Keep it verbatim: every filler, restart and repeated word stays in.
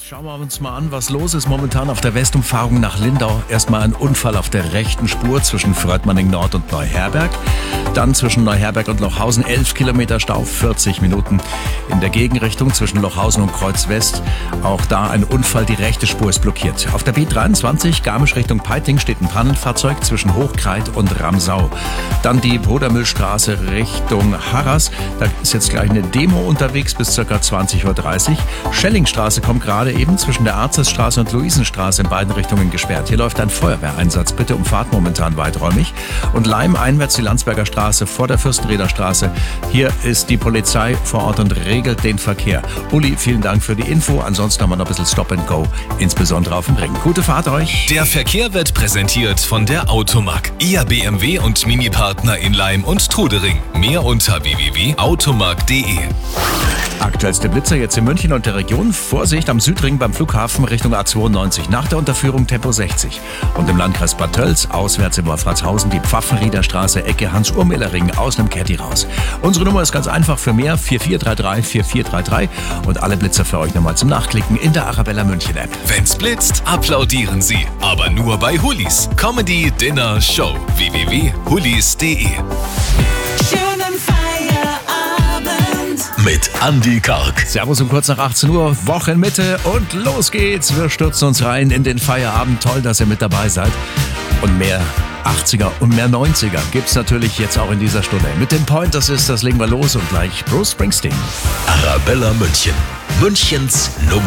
Schauen wir uns mal an, was los ist momentan auf der Westumfahrung nach Lindau. Erstmal ein Unfall auf der rechten Spur zwischen Fröttmanning Nord und Neuherberg. Dann zwischen Neuherberg und Lochhausen elf Kilometer Stau, vierzig Minuten. In der Gegenrichtung zwischen Lochhausen und Kreuz West auch da ein Unfall, die rechte Spur ist blockiert. Auf der B dreiundzwanzig Garmisch Richtung Peiting steht ein Pannenfahrzeug zwischen Hochkreit und Ramsau. Dann die Brudermühlstraße Richtung Harras. Da ist jetzt gleich eine Demo unterwegs bis ca. zwanzig Uhr dreißig. Schellingstraße kommt gerade eben zwischen der Arzesstraße und Luisenstraße in beiden Richtungen gesperrt. Hier läuft ein Feuerwehreinsatz. Bitte umfahrt momentan weiträumig. Und Leim einwärts die Landsberger Straße vor der Fürstenrieder Straße. Hier ist die Polizei vor Ort und regelt den Verkehr. Uli, vielen Dank für die Info. Ansonsten haben wir noch ein bisschen Stop and Go, insbesondere auf dem Ring. Gute Fahrt euch. Der Verkehr wird präsentiert von der Automark. Ihr B M W und Mini-Partner in Leim und Trudering. Mehr unter w w w punkt automark punkt d e. Aktuellste Blitzer jetzt in München und der Region. Vorsicht am Südring beim Flughafen Richtung A zweiundneunzig. Nach der Unterführung Tempo sechzig. Und im Landkreis Bad Tölz auswärts in Wolfratshausen die Pfaffenrieder Straße, Ecke Hans-Urmiller-Ring aus dem Caddy raus. Unsere Nummer ist ganz einfach für mehr vier vier drei drei vier vier drei drei und alle Blitzer für euch nochmal zum Nachklicken in der Arabella München App. Wenn's blitzt, applaudieren Sie. Aber nur bei Hullis. Comedy, Dinner, Show. w w w punkt hullis punkt d e. Mit Andi Karg. Servus um kurz nach achtzehn Uhr, Wochenmitte und los geht's. Wir stürzen uns rein in den Feierabend. Toll, dass ihr mit dabei seid. Und mehr achtziger und mehr neunziger gibt's natürlich jetzt auch in dieser Stunde. Mit den Pointers ist das legen wir los und gleich Bruce Springsteen. Arabella München. Münchens Nummer